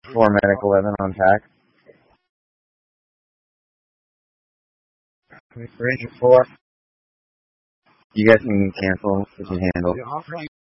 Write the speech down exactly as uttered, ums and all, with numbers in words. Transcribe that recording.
Four medic eleven on tack. Ranger four. You guys can cancel if you handle.